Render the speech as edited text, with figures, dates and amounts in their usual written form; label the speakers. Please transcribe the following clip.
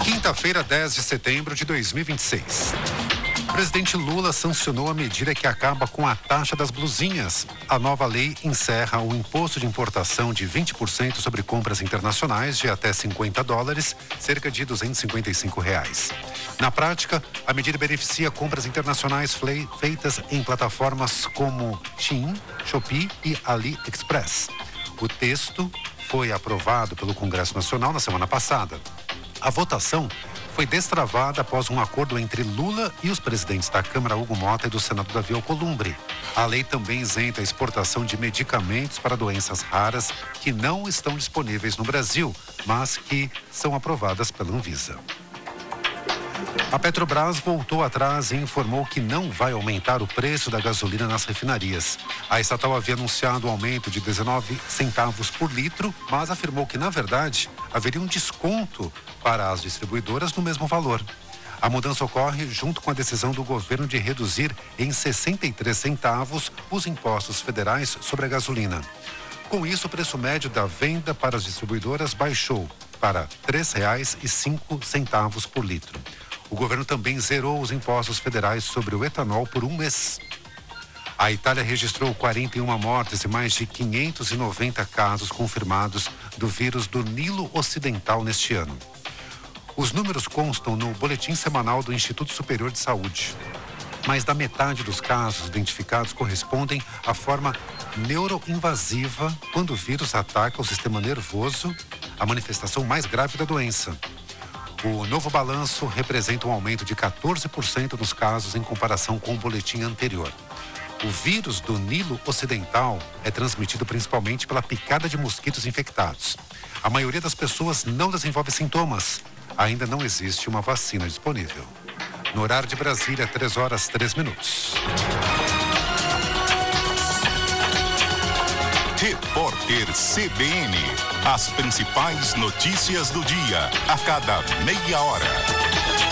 Speaker 1: Quinta-feira, 10 de setembro de 2026. O presidente Lula sancionou a medida que acaba com a taxa das blusinhas. A nova lei encerra o imposto de importação de 20% sobre compras internacionais de até $50, cerca de R$ 255. Na prática, a medida beneficia compras internacionais feitas em plataformas como Shein, Shopee e AliExpress. O texto foi aprovado pelo Congresso Nacional na semana passada. A votação foi destravada após um acordo entre Lula e os presidentes da Câmara Hugo Mota e do Senado Davi Alcolumbre. A lei também isenta a exportação de medicamentos para doenças raras que não estão disponíveis no Brasil, mas que são aprovadas pela Anvisa. A Petrobras voltou atrás e informou que não vai aumentar o preço da gasolina nas refinarias. A estatal havia anunciado um aumento de 19 centavos por litro, mas afirmou que, na verdade, haveria um desconto para as distribuidoras no mesmo valor. A mudança ocorre junto com a decisão do governo de reduzir em 63 centavos os impostos federais sobre a gasolina. Com isso, o preço médio da venda para as distribuidoras baixou para R$ 3,05 por litro. O governo também zerou os impostos federais sobre o etanol por um mês. A Itália registrou 41 mortes e mais de 590 casos confirmados do vírus do Nilo Ocidental neste ano. Os números constam no boletim semanal do Instituto Superior de Saúde. Mais da metade dos casos identificados correspondem à forma neuroinvasiva, quando o vírus ataca o sistema nervoso, a manifestação mais grave da doença. O novo balanço representa um aumento de 14% nos casos em comparação com o boletim anterior. O vírus do Nilo Ocidental é transmitido principalmente pela picada de mosquitos infectados. A maioria das pessoas não desenvolve sintomas. Ainda não existe uma vacina disponível. No horário de Brasília, 3h03.
Speaker 2: Repórter CBN. As principais notícias do dia, a cada meia hora.